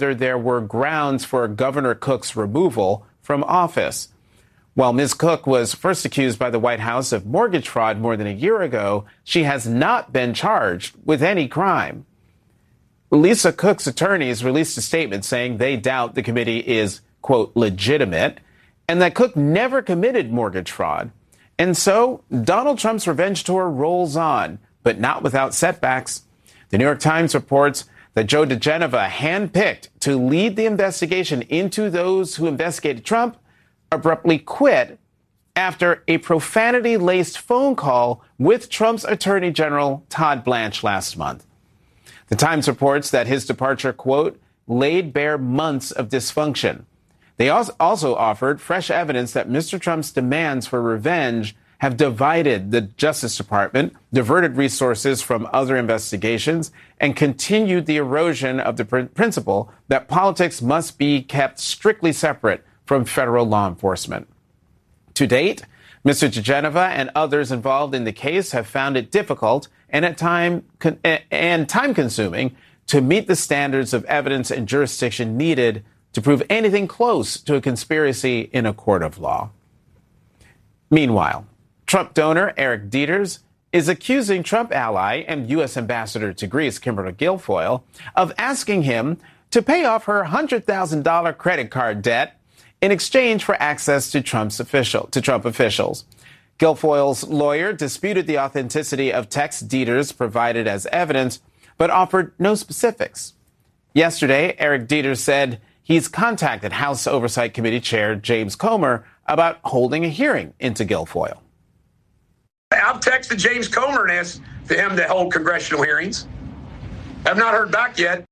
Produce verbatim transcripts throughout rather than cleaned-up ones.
whether there were grounds for Governor Cook's removal from office. While Miz Cook was first accused by the White House of mortgage fraud more than a year ago, she has not been charged with any crime. Lisa Cook's attorneys released a statement saying they doubt the committee is, quote, legitimate, and that Cook never committed mortgage fraud. And so Donald Trump's revenge tour rolls on, but not without setbacks. The New York Times reports that Joe diGenova, handpicked to lead the investigation into those who investigated Trump, abruptly quit after a profanity-laced phone call with Trump's Attorney General Todd Blanche last month. The Times reports that his departure, quote, laid bare months of dysfunction. They also offered fresh evidence that Mister Trump's demands for revenge have divided the Justice Department, diverted resources from other investigations, and continued the erosion of the pr- principle that politics must be kept strictly separate from federal law enforcement. To date, Mister diGenova and others involved in the case have found it difficult and at time con- and time-consuming to meet the standards of evidence and jurisdiction needed to prove anything close to a conspiracy in a court of law. Meanwhile, Trump donor Eric Dieters is accusing Trump ally and U S ambassador to Greece, Kimberly Guilfoyle, of asking him to pay off her one hundred thousand dollars credit card debt in exchange for access to Trump's official, to Trump officials. Guilfoyle's lawyer disputed the authenticity of texts Dieters provided as evidence, but offered no specifics. Yesterday, Eric Dieters said he's contacted House Oversight Committee Chair James Comer about holding a hearing into Guilfoyle. I've texted James Comer and asked for him to hold congressional hearings. I've not heard back yet.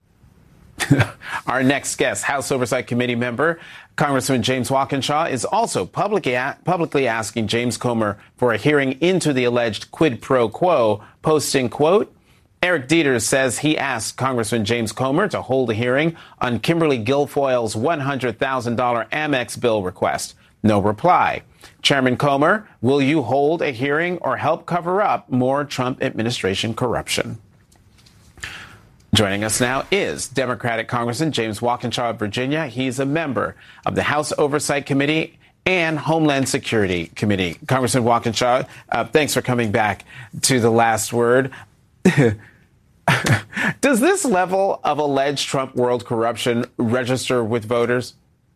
Our next guest, House Oversight Committee member Congressman James Walkinshaw, is also publicly, publicly asking James Comer for a hearing into the alleged quid pro quo, posting, quote, Eric Dieters says he asked Congressman James Comer to hold a hearing on Kimberly Guilfoyle's one hundred thousand dollars Amex bill request. No reply. Chairman Comer, will you hold a hearing or help cover up more Trump administration corruption? Joining us now is Democratic Congressman James Walkinshaw of Virginia. He's a member of the House Oversight Committee and Homeland Security Committee. Congressman Walkinshaw, uh, thanks for coming back to The Last Word. Does this level of alleged Trump world corruption register with voters?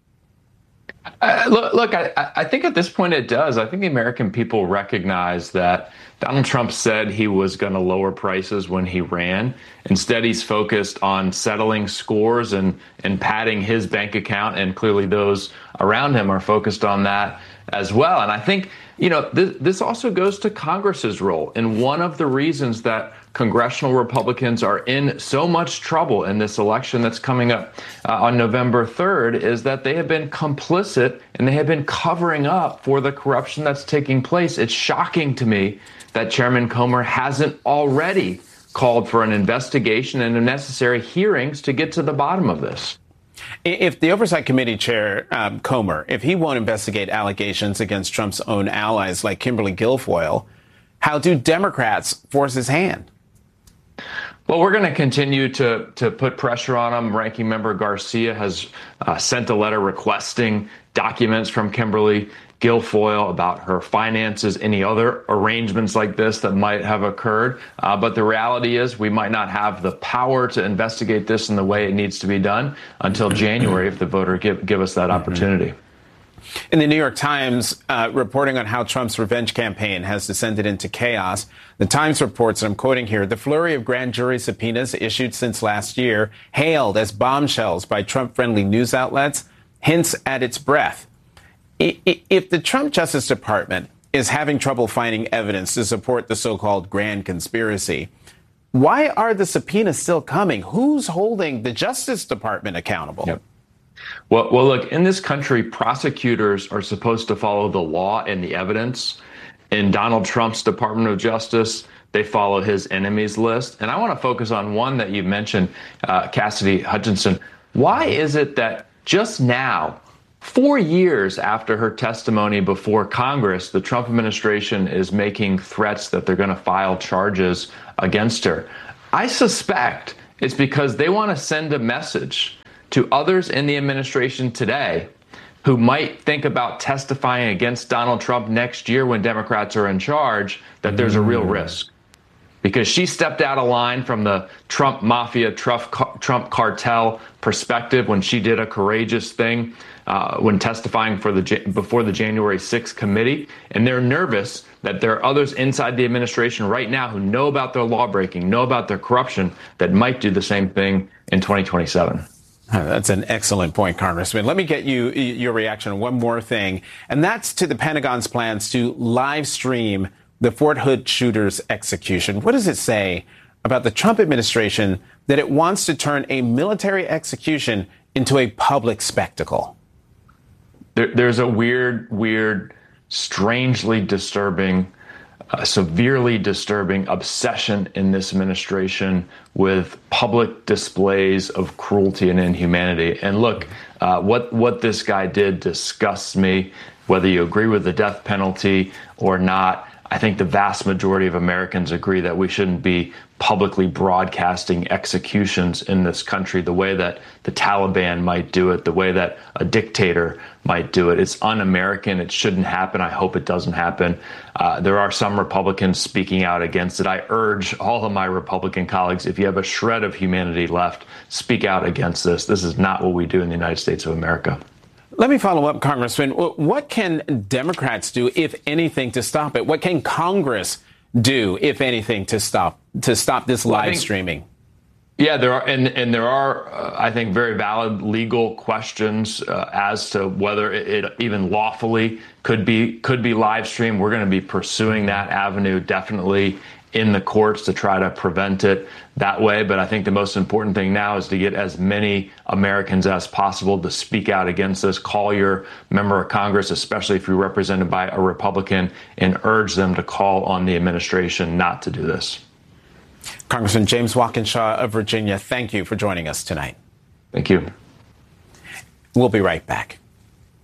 Uh, look, look I, I think at this point it does. I think the American people recognize that Donald Trump said he was going to lower prices when he ran. Instead, he's focused on settling scores and, and padding his bank account, and clearly those around him are focused on that as well. And I think, you know, this, this also goes to Congress's role. And one of the reasons that congressional Republicans are in so much trouble in this election that's coming up uh, on November third is that they have been complicit and they have been covering up for the corruption that's taking place. It's shocking to me that Chairman Comer hasn't already called for an investigation and the necessary hearings to get to the bottom of this. If the Oversight Committee Chair, um, Comer, if he won't investigate allegations against Trump's own allies like Kimberly Guilfoyle, how do Democrats force his hand? Well, we're going to continue to to put pressure on him. Ranking Member Garcia has uh, sent a letter requesting documents from Kimberly Guilfoyle about her finances, any other arrangements like this that might have occurred. Uh, but the reality is we might not have the power to investigate this in the way it needs to be done until January if the voter give, give us that opportunity. In the New York Times, uh, reporting on how Trump's revenge campaign has descended into chaos, the Times reports, and I'm quoting here, the flurry of grand jury subpoenas issued since last year, hailed as bombshells by Trump-friendly news outlets, hints at its breadth. If the Trump Justice Department is having trouble finding evidence to support the so-called grand conspiracy, why are the subpoenas still coming? Who's holding the Justice Department accountable? Yep. Well, well, look, in this country, prosecutors are supposed to follow the law and the evidence. In Donald Trump's Department of Justice, they follow his enemies list. And I want to focus on one that you mentioned, uh, Cassidy Hutchinson. Why is it that just now, four years after her testimony before Congress, the Trump administration is making threats that they're going to file charges against her? I suspect it's because they want to send a message to others in the administration today who might think about testifying against Donald Trump next year when Democrats are in charge, that there's a real risk. Because she stepped out of line from the Trump mafia, Trump, Trump cartel perspective when she did a courageous thing uh, when testifying for the before the January sixth committee. And they're nervous that there are others inside the administration right now who know about their lawbreaking, know about their corruption, that might do the same thing in twenty twenty-seven. That's an excellent point, Congressman. Let me get you your reaction on one more thing, and that's to the Pentagon's plans to live stream the Fort Hood shooter's execution. What does it say about the Trump administration that it wants to turn a military execution into a public spectacle? There, there's a weird, weird, strangely disturbing, uh, severely disturbing obsession in this administration with public displays of cruelty and inhumanity. And look, uh, what, what this guy did disgusts me, whether you agree with the death penalty or not. I think the vast majority of Americans agree that we shouldn't be publicly broadcasting executions in this country the way that the Taliban might do it, the way that a dictator might do it. It's un-American. It shouldn't happen. I hope it doesn't happen. Uh, there are some Republicans speaking out against it. I urge all of my Republican colleagues, if you have a shred of humanity left, speak out against this. This is not what we do in the United States of America. Let me follow up, Congressman. What can Democrats do, if anything, to stop it? What can Congress do, if anything, to stop to stop this live think, streaming? Yeah, there are, and and there are, uh, I think, very valid legal questions uh, as to whether it, it even lawfully could be could be live streamed. We're going to be pursuing that avenue definitely in the courts to try to prevent it that way. But I think the most important thing now is to get as many Americans as possible to speak out against this. Call your member of Congress, especially if you're represented by a Republican, and urge them to call on the administration not to do this. Congressman James Walkinshaw of Virginia, thank you for joining us tonight. Thank you. We'll be right back.